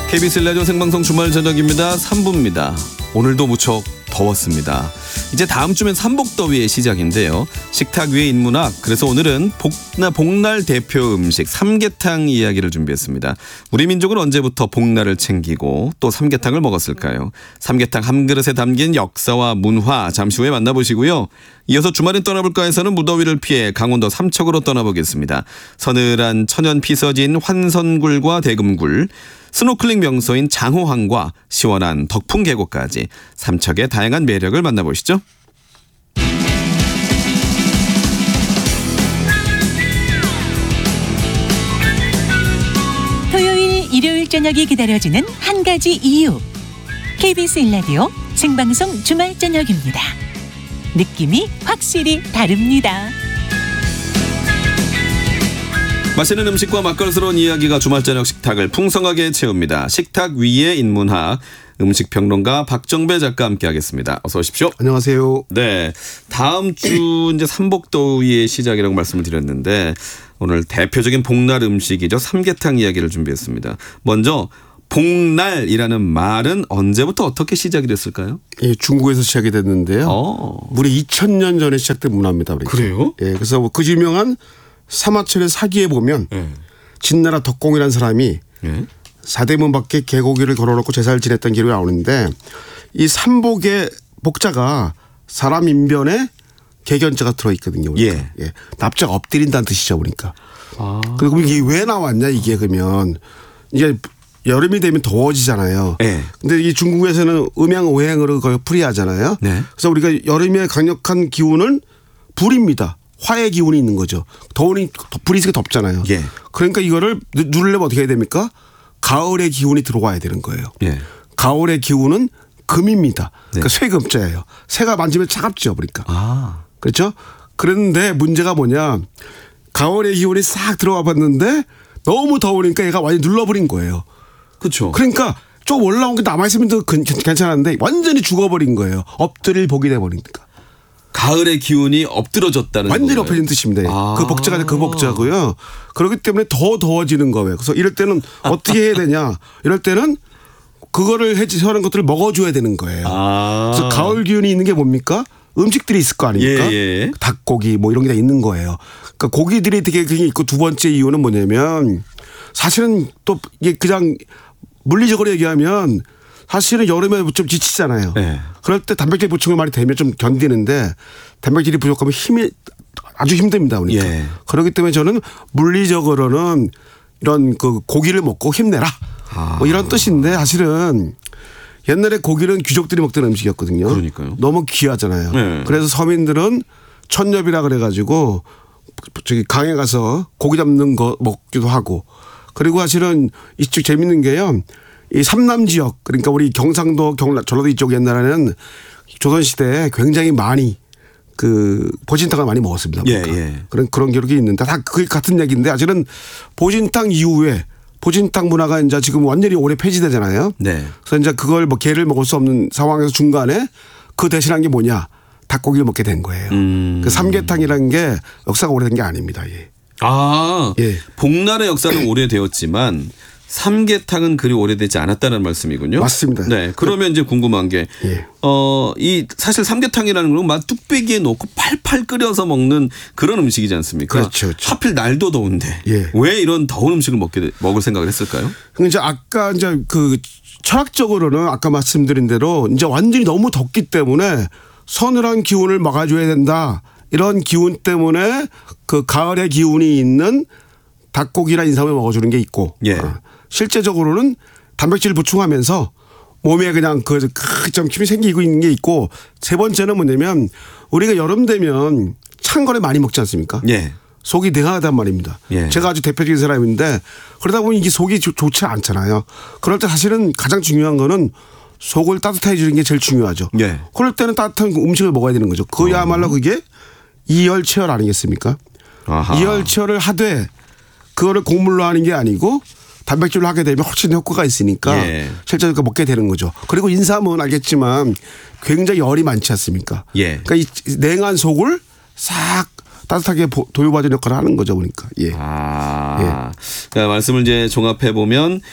KBS 라디오 생방송 주말 저녁입니다. 3부입니다. 오늘도 무척 더웠습니다. 이제 다음 주면 삼복더위의 시작인데요. 식탁 위의 인문학, 그래서 오늘은 복날 대표 음식 삼계탕 이야기를 준비했습니다. 우리 민족은 언제부터 복날을 챙기고 또 삼계탕을 먹었을까요? 삼계탕 한 그릇에 담긴 역사와 문화, 잠시 후에 만나보시고요. 이어서 주말엔 떠나볼까에서는 무더위를 피해 강원도 삼척으로 떠나보겠습니다. 서늘한 천연 피서진 환선굴과 대금굴, 스노클링 명소인 장호항과 시원한 덕풍 계곡까지 삼척의 다양한 매력을 만나보시죠. 토요일, 일요일 저녁이 기다려지는 한 가지 이유. KBS 1라디오 생방송 주말 저녁입니다. 느낌이 확실히 다릅니다. 맛있는 음식과 맛깔스러운 이야기가 주말 저녁 식탁을 풍성하게 채웁니다. 식탁 위의 인문학, 음식평론가 박정배 작가 함께하겠습니다. 어서 오십시오. 안녕하세요. 네, 다음 주 이제 삼복더위의 시작이라고 말씀을 드렸는데 오늘 대표적인 복날 음식이죠. 삼계탕 이야기를 준비했습니다. 먼저 복날이라는 말은 언제부터 어떻게 시작이 됐을까요? 예, 중국에서 시작이 됐는데요. 무려 2000년 전에 시작된 문화입니다. 그러니까. 그래요? 예, 그래서 그 유명한 사마천의 사기에 보면 진나라 덕공이라는 사람이 사대문 밖에 개고기를 걸어놓고 제사를 지냈던 기록이 나오는데 이 삼복의 복자가 사람 인변에 개견자가 들어있거든요. 그러니까. 예. 납작 엎드린다는 뜻이죠. 그러니까. 그리고 이게 왜 나왔냐 이게 그러면 이제 여름이 되면 더워지잖아요. 근데 이 중국에서는 음양오행으로 거의 풀이하잖아요. 그래서 우리가 여름에 강력한 기운은 불입니다. 화의 기운이 있는 거죠. 더우니 불이 있으니까 덥잖아요. 그러니까 이거를 누르려면 어떻게 해야 됩니까? 가을의 기운이 들어와야 되는 거예요. 가을의 기운은 금입니다. 그러니까 쇠금자예요. 새가 만지면 차갑죠. 그러니까. 그렇죠? 그런데 문제가 뭐냐. 가을의 기운이 싹 들어와 봤는데 너무 더우니까 얘가 완전히 눌러버린 거예요. 그렇죠. 그러니까 좀 올라온 게 남아있으면 더 괜찮았는데 완전히 죽어버린 거예요. 엎드릴 복이 돼버리니까. 가을의 기운이 엎드러졌다는 완전히 거예요. 엎어진 뜻입니다. 그 복자가 그 복자고요. 그렇기 때문에 더 더워지는 거예요. 그래서 이럴 때는 어떻게 해야 되냐. 이럴 때는 그거를 해지하는 것들을 먹어줘야 되는 거예요. 그래서 가을 기운이 있는 게 뭡니까? 음식들이 있을 거 아닙니까? 닭고기 뭐 이런 게 다 있는 거예요. 그러니까 고기들이 되게 있고 두 번째 이유는 뭐냐면 사실은 또 이게 그냥 물리적으로 얘기하면 사실은 여름에 좀 지치잖아요. 그럴 때 단백질 보충을 많이 되면 좀 견디는데 단백질이 부족하면 힘이 아주 힘듭니다. 그러니까. 그렇기 때문에 저는 물리적으로는 이런 그 고기를 먹고 힘내라. 뭐 이런 뜻인데 사실은 옛날에 고기는 귀족들이 먹던 음식이었거든요. 그러니까요. 너무 귀하잖아요. 그래서 서민들은 천엽이라 그래가지고 저기 강에 가서 고기 잡는 거 먹기도 하고 그리고 사실은 이쪽 재밌는 게요. 이 삼남 지역 그러니까 우리 경상도 전라도 이쪽 옛날에는 조선시대에 굉장히 많이 그 보신탕을 많이 먹었습니다. 그런 기록이 있는데 다 그게 같은 얘기인데 사실은 보신탕 이후에 보신탕 문화가 이제 지금 완전히 오래 폐지되잖아요. 그래서 이제 그걸 뭐 게를 먹을 수 없는 상황에서 중간에 그 대신한 게 뭐냐 닭고기를 먹게 된 거예요. 그 삼계탕이라는 게 역사가 오래된 게 아닙니다. 복날의 역사는 오래되었지만 삼계탕은 그리 오래되지 않았다는 말씀이군요. 맞습니다. 네. 그러면 이제 궁금한 게, 이 사실 삼계탕이라는 건 막 뚝배기에 넣고 팔팔 끓여서 먹는 그런 음식이지 않습니까? 그렇죠. 하필 날도 더운데 왜 이런 더운 음식을 먹을 생각을 했을까요? 그러니까 이제 아까 이제 그 철학적으로는 아까 말씀드린 대로 이제 완전히 너무 덥기 때문에 서늘한 기운을 막아줘야 된다. 이런 기운 때문에 그 가을의 기운이 있는 닭고기나 인삼을 먹어주는 게 있고. 실제적으로는 단백질 보충하면서 몸에 그냥 좀 힘이 생기고 있는 게 있고 세 번째는 뭐냐면 우리가 여름 되면 찬 거를 많이 먹지 않습니까? 속이 냉하단 말입니다. 제가 아주 대표적인 사람인데 그러다 보니 이게 속이 좋지 않잖아요. 그럴 때 사실은 가장 중요한 거는 속을 따뜻해 주는 게 제일 중요하죠. 그럴 때는 따뜻한 음식을 먹어야 되는 거죠. 그야말로 그게 이열치열 아니겠습니까? 이열치열을 하되 그거를 곡물로 하는 게 아니고 단백질로 하게 되면 훨씬 효과가 있으니까 실제로 먹게 되는 거죠. 그리고 인삼은 알겠지만 굉장히 열이 많지 않습니까? 그러니까 이 냉한 속을 싹 따뜻하게 도요받은 역할을 하는 거죠. 그러니까. 그러니까 말씀을 이제 종합해 보면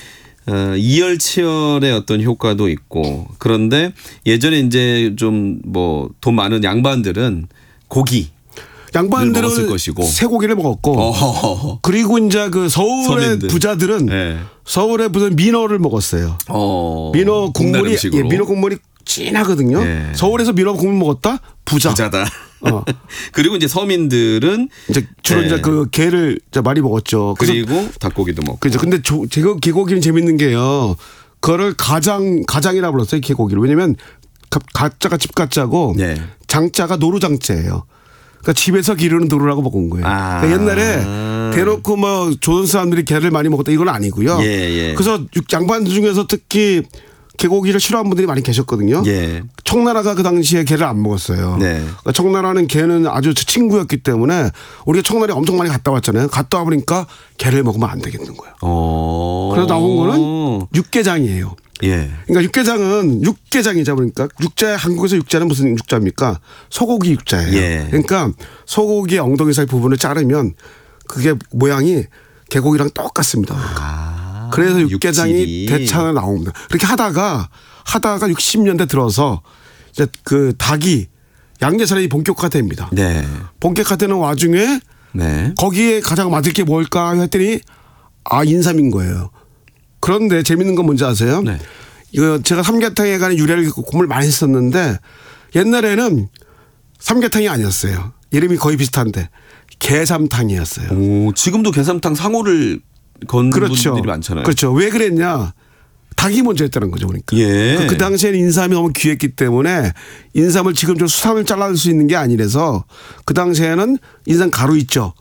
이열치열의 어떤 효과도 있고 그런데 예전에 이제 좀 뭐 돈 많은 양반들은 고기 양반들은 먹었을 것이고. 쇠고기를 먹었고 어허허허. 그리고 이제 그 서울의 서민들. 부자들은 네. 서울의 부자는 민어를 먹었어요. 민어 국날 국물이 음식으로. 민어 국물이 진하거든요. 예. 서울에서 민어 국물 먹었다 부자. 부자다. 어. 그리고 이제 서민들은 이제 주로 네. 이제 그 게를 이제 많이 먹었죠. 그래서 그리고 닭고기도 먹고. 그죠. 근데 제가 개고기는 재밌는 게요. 그거를 가장이라고 불렀어요. 개고기를. 왜냐면 가짜가 집 가짜고 네. 장자가 노루장자예요. 그러니까 집에서 기르는 노루라고 먹은 거예요. 아. 그러니까 옛날에 대놓고 뭐 조선 사람들이 게를 많이 먹었다 이건 아니고요. 예, 예. 그래서 양반 중에서 특히 개고기를 싫어하는 분들이 많이 계셨거든요. 예. 청나라가 그 당시에 게를 안 먹었어요. 네. 그러니까 청나라는 게는 아주 친구였기 때문에 우리가 청나라에 엄청 많이 갔다 왔잖아요. 갔다 와보니까 게를 먹으면 안 되겠는 거예요. 그래서 나온 거는 육개장이에요. 예. 그러니까 육개장이자 그러니까 육자 한국에서 육자는 무슨 육자입니까? 소고기 육자예요. 예. 그러니까 소고기의 엉덩이 사이 부분을 자르면 그게 모양이 개고기랑 똑같습니다. 그래서 육개장이 육질이. 대차로 나옵니다. 그렇게 하다가 60년대 들어서 이제 그 닭이 양계산이 본격화됩니다. 네. 본격화되는 와중에 네. 거기에 가장 맞을 게 뭘까 했더니 인삼인 거예요. 그런데 재밌는 건 뭔지 아세요? 네. 이거 제가 삼계탕에 관한 유래를 공부를 많이 했었는데 옛날에는 삼계탕이 아니었어요. 이름이 거의 비슷한데 게삼탕이었어요. 오, 지금도 게삼탕 상호를 건 그렇죠. 분들이 많잖아요. 그렇죠. 왜 그랬냐? 닭이 먼저 했다는 거죠. 그러니까. 예. 그 당시에는 인삼이 너무 귀했기 때문에 인삼을 지금처럼 수삼을 잘라낼 수 있는 게 아니라서 그 당시에는 인삼 가루 있죠.